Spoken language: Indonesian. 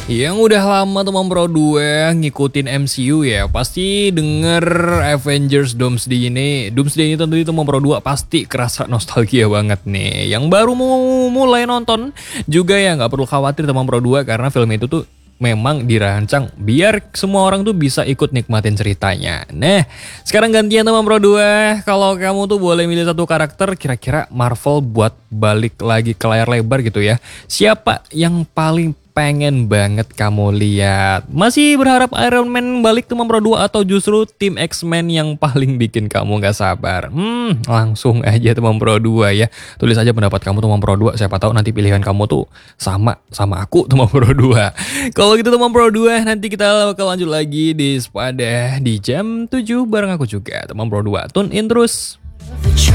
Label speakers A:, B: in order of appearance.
A: Yang udah lama teman Pro 2 ngikutin MCU ya, pasti denger Avengers Doomsday ini tentu teman Pro 2 pasti kerasa nostalgia banget nih. Yang baru mau mulai nonton juga ya nggak perlu khawatir teman Pro 2 karena film itu tuh memang dirancang biar semua orang tuh bisa ikut nikmatin ceritanya. Nah, sekarang gantian teman Pro 2. Kalau kamu tuh boleh milih satu karakter kira-kira Marvel buat balik lagi ke layar lebar gitu ya. Siapa yang paling pengen banget kamu lihat? Masih berharap Iron Man balik teman Pro 2 atau justru tim X-Men yang paling bikin kamu gak sabar? Langsung aja teman Pro 2 ya. Tulis aja pendapat kamu teman Pro 2. Siapa tahu nanti pilihan kamu tuh sama aku teman Pro 2. Kalau gitu teman Pro 2, nanti kita bakal lanjut lagi di Spada di jam 7 bareng aku juga teman Pro 2. Tune in terus.